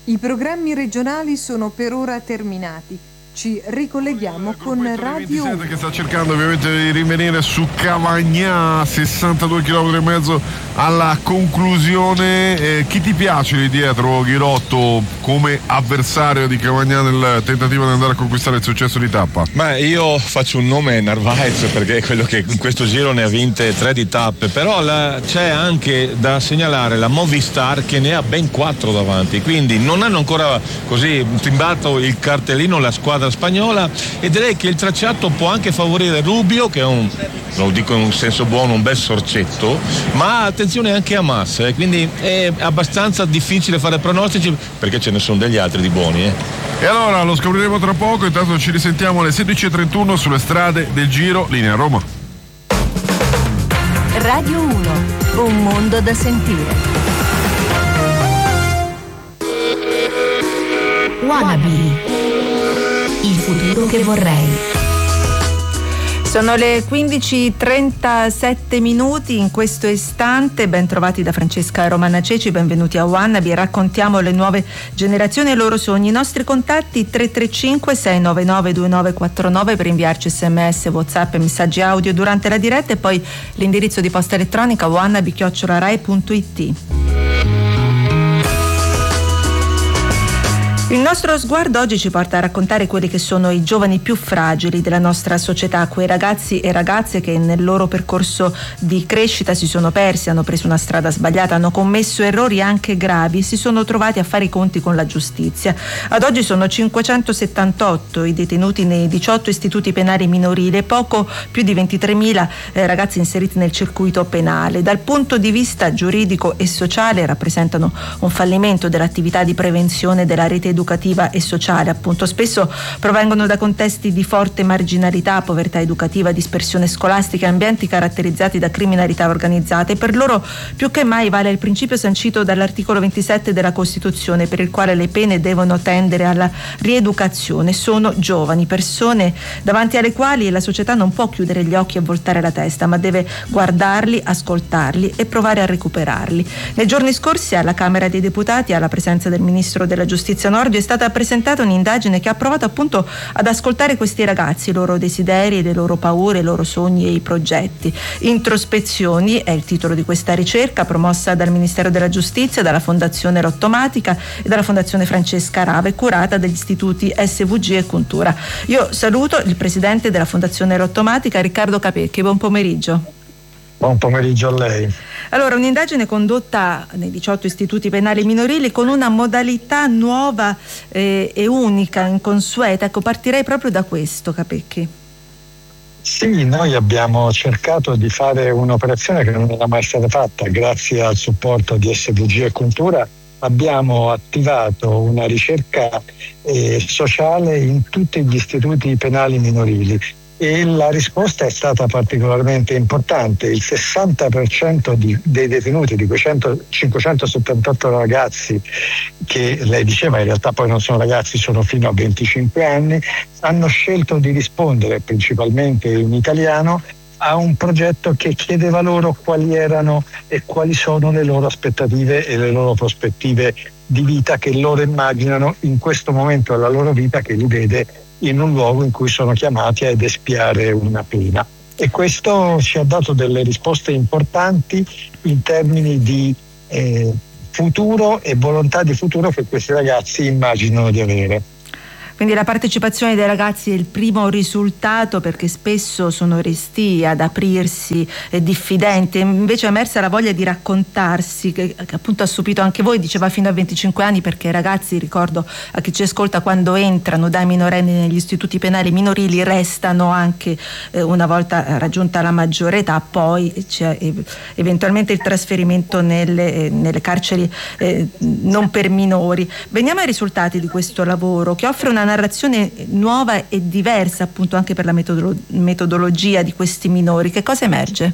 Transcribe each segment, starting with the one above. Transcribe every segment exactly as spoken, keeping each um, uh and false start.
I programmi regionali sono per ora terminati. Ci ricolleghiamo con Radio uno. Che sta cercando ovviamente di rinvenire su Cavagnà, sessantadue chilometri e mezzo alla conclusione. Eh, chi ti piace lì dietro, Ghirotto, come avversario di Cavagnà nel tentativo di andare a conquistare il successo di tappa? Ma io faccio un nome, Narvaez, perché è quello che in questo giro ne ha vinte tre di tappe, però la, c'è anche da segnalare la Movistar che ne ha ben quattro davanti, quindi non hanno ancora così timbato il cartellino la squadra spagnola, e direi che il tracciato può anche favorire Rubio, che è un, lo dico in un senso buono, un bel sorcetto, ma attenzione anche a Massa, eh, quindi è abbastanza difficile fare pronostici perché ce ne sono degli altri di buoni. Eh. E allora lo scopriremo tra poco, intanto ci risentiamo alle sedici e trentuno sulle strade del Giro, linea Roma. Radio uno, un mondo da sentire. Wannabe, il futuro che vorrei. Sono le quindici e trentasette minuti in questo istante. Ben trovati da Francesca Romana Ceci, benvenuti a Wannabe. Raccontiamo le nuove generazioni e i loro sogni. I nostri contatti tre tre cinque sei nove nove due nove quattro nove per inviarci sms, whatsapp e messaggi audio durante la diretta, e poi l'indirizzo di posta elettronica wannabe chiocciola rai punto it. Il nostro sguardo oggi ci porta a raccontare quelli che sono i giovani più fragili della nostra società, quei ragazzi e ragazze che nel loro percorso di crescita si sono persi, hanno preso una strada sbagliata, hanno commesso errori anche gravi e si sono trovati a fare i conti con la giustizia. Ad oggi sono cinquecentosettantotto i detenuti nei diciotto istituti penali minorili e poco più di ventitremila eh, ragazzi inseriti nel circuito penale. Dal punto di vista giuridico e sociale rappresentano un fallimento dell'attività di prevenzione della rete educativa educativa e sociale, appunto. Spesso provengono da contesti di forte marginalità, povertà educativa, dispersione scolastica e ambienti caratterizzati da criminalità organizzata, e per loro più che mai vale il principio sancito dall'articolo ventisette della Costituzione, per il quale le pene devono tendere alla rieducazione. Sono giovani, persone davanti alle quali la società non può chiudere gli occhi e voltare la testa, ma deve guardarli, ascoltarli e provare a recuperarli. Nei giorni scorsi alla Camera dei Deputati, alla presenza del Ministro della Giustizia Nordio, è stata presentata un'indagine che ha provato appunto ad ascoltare questi ragazzi, i loro desideri, le loro paure, i loro sogni e i progetti. Introspezioni è il titolo di questa ricerca, promossa dal Ministero della Giustizia, dalla Fondazione Lottomatica e dalla Fondazione Francesca Rave, curata dagli istituti S V G e Cultura. Io saluto il presidente della Fondazione Lottomatica, Riccardo Capecchi. Buon pomeriggio. Buon pomeriggio a lei. Allora, un'indagine condotta nei diciotto istituti penali minorili con una modalità nuova eh, e unica, inconsueta. Ecco, partirei proprio da questo, Capecchi. Sì, noi abbiamo cercato di fare un'operazione che non era mai stata fatta. Grazie al supporto di S V G e Cultura abbiamo attivato una ricerca eh, sociale in tutti gli istituti penali minorili. E la risposta è stata particolarmente importante. Il sessanta per cento di, dei detenuti, di quei cinquecentosettantotto ragazzi che lei diceva in realtà poi non sono ragazzi, sono fino a venticinque anni, hanno scelto di rispondere principalmente in italiano a un progetto che chiedeva loro quali erano e quali sono le loro aspettative e le loro prospettive di vita che loro immaginano in questo momento della loro vita, che li vede in un luogo in cui sono chiamati ad espiare una pena. E questo ci ha dato delle risposte importanti in termini di eh, futuro e volontà di futuro che questi ragazzi immaginano di avere. Quindi la partecipazione dei ragazzi è il primo risultato, perché spesso sono restii ad aprirsi, eh, diffidenti. Invece è emersa la voglia di raccontarsi, che, che appunto ha stupito anche voi, diceva fino a venticinque anni, perché i ragazzi, ricordo a chi ci ascolta, quando entrano da minorenni negli istituti penali minorili restano anche eh, una volta raggiunta la maggiore età, poi c'è eh, eventualmente il trasferimento nelle, eh, nelle carceri eh, non per minori. Veniamo ai risultati di questo lavoro, che offre una narrazione nuova e diversa appunto anche per la metodolo- metodologia di questi minori. Che cosa emerge?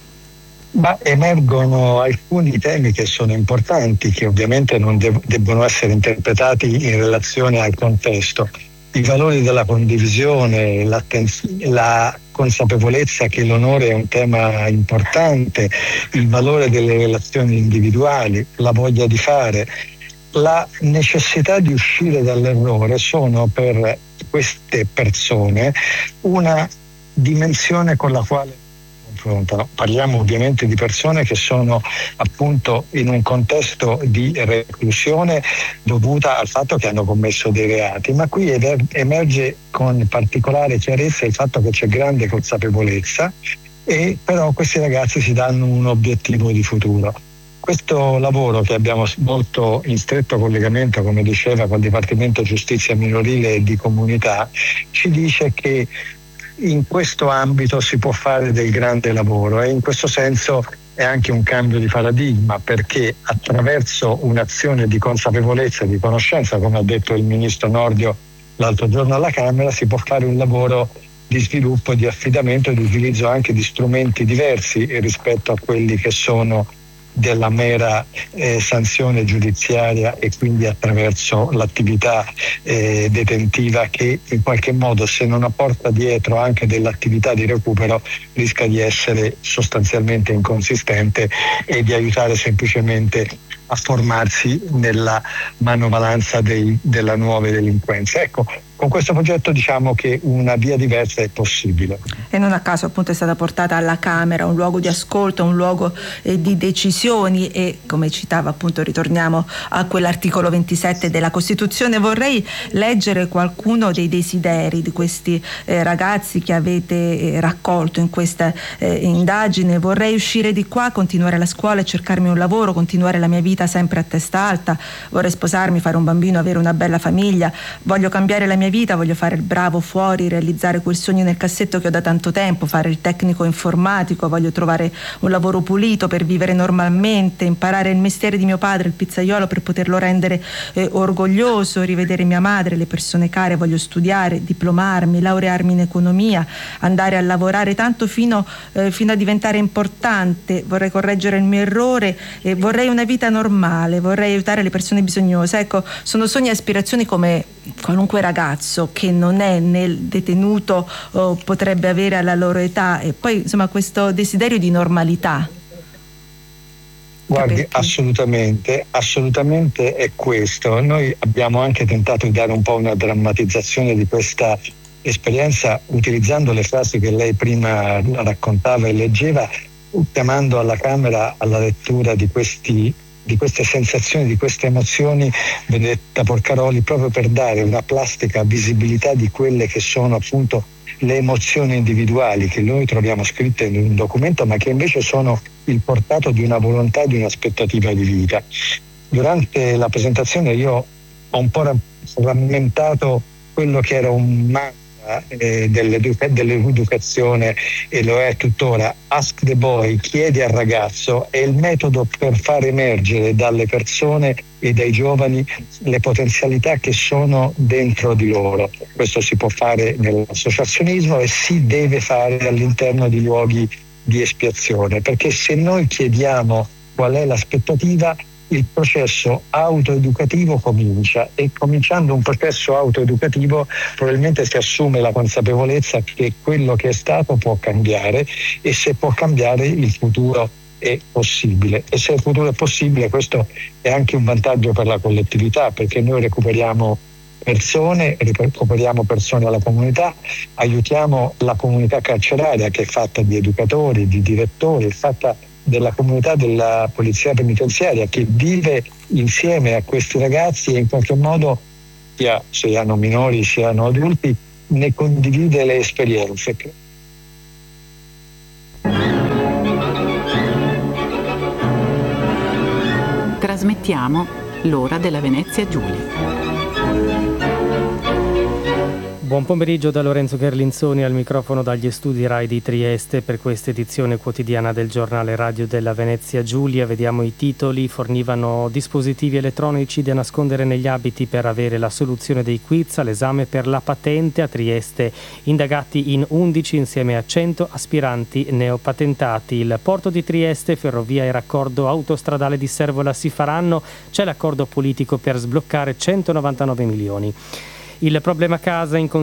Ma emergono alcuni temi che sono importanti, che ovviamente non de- debbono essere interpretati in relazione al contesto. I valori della condivisione, la consapevolezza che l'onore è un tema importante, il valore delle relazioni individuali, la voglia di fare, la necessità di uscire dall'errore sono per queste persone una dimensione con la quale confrontano. Parliamo ovviamente di persone che sono appunto in un contesto di reclusione dovuta al fatto che hanno commesso dei reati, ma qui emerge con particolare chiarezza il fatto che c'è grande consapevolezza e però questi ragazzi si danno un obiettivo di futuro. Questo lavoro che abbiamo molto in stretto collegamento, come diceva, col Dipartimento Giustizia Minorile e di Comunità, ci dice che in questo ambito si può fare del grande lavoro e in questo senso è anche un cambio di paradigma, perché attraverso un'azione di consapevolezza e di conoscenza, come ha detto il Ministro Nordio l'altro giorno alla Camera, si può fare un lavoro di sviluppo, di affidamento e di utilizzo anche di strumenti diversi rispetto a quelli che sono della mera eh, sanzione giudiziaria e quindi attraverso l'attività eh, detentiva che in qualche modo, se non apporta dietro anche dell'attività di recupero, rischia di essere sostanzialmente inconsistente e di aiutare semplicemente a formarsi nella manovalanza dei, della nuova delinquenza. Ecco, con questo progetto diciamo che una via diversa è possibile. E non a caso appunto è stata portata alla Camera un luogo di ascolto, un luogo eh, di decisioni e, come citava appunto, ritorniamo a quell'articolo ventisette della Costituzione. Vorrei leggere qualcuno dei desideri di questi eh, ragazzi che avete eh, raccolto in questa eh, indagine. Vorrei uscire di qua, continuare la scuola e cercarmi un lavoro, continuare la mia vita sempre a testa alta, vorrei sposarmi, fare un bambino, avere una bella famiglia, voglio cambiare la mia vita, voglio fare il bravo fuori, realizzare quel sogno nel cassetto che ho da tanto tempo, fare il tecnico informatico, voglio trovare un lavoro pulito per vivere normalmente, imparare il mestiere di mio padre, il pizzaiolo, per poterlo rendere eh, orgoglioso, rivedere mia madre, le persone care, voglio studiare, diplomarmi, laurearmi in economia, andare a lavorare tanto fino, eh, fino a diventare importante, vorrei correggere il mio errore e vorrei una vita normale, vorrei aiutare le persone bisognose. Ecco, sono sogni e aspirazioni come qualunque ragazzo che non è nel detenuto o potrebbe avere alla loro età, e poi insomma questo desiderio di normalità. Guardi, Perché? assolutamente, assolutamente è questo. Noi abbiamo anche tentato di dare un po' una drammatizzazione di questa esperienza utilizzando le frasi che lei prima raccontava e leggeva, chiamando alla Camera alla lettura di questi di queste sensazioni, di queste emozioni, Benedetta Porcaroli, proprio per dare una plastica visibilità di quelle che sono appunto le emozioni individuali che noi troviamo scritte in un documento, ma che invece sono il portato di una volontà, di un'aspettativa di vita. Durante la presentazione io ho un po' rammentato quello che era un mantra eh, dell'educa- dell'educazione, e lo è tuttora: ask the boy, chiedi al ragazzo, è il metodo per far emergere dalle persone e dai giovani le potenzialità che sono dentro di loro. Questo si può fare nell'associazionismo e si deve fare all'interno di luoghi di espiazione, perché se noi chiediamo qual è l'aspettativa, il processo autoeducativo comincia, e cominciando un processo autoeducativo probabilmente si assume la consapevolezza che quello che è stato può cambiare, e se può cambiare il futuro è possibile, e se il futuro è possibile questo è anche un vantaggio per la collettività, perché noi recuperiamo persone, recuperiamo persone alla comunità, aiutiamo la comunità carceraria che è fatta di educatori, di direttori, è fatta della comunità della polizia penitenziaria che vive insieme a questi ragazzi e in qualche modo, sia siano minori siano adulti, ne condivide le esperienze. Trasmettiamo l'ora della Venezia Giulia. Buon pomeriggio da Lorenzo Gherlinzoni al microfono dagli studi Rai di Trieste per questa edizione quotidiana del giornale radio della Venezia Giulia. Vediamo i titoli. Fornivano dispositivi elettronici da nascondere negli abiti per avere la soluzione dei quiz all'esame per la patente. A Trieste indagati in undici insieme a cento aspiranti neopatentati. Il porto di Trieste, ferrovia e raccordo autostradale di Servola si faranno. C'è l'accordo politico per sbloccare centonovantanove milioni. Il problema casa in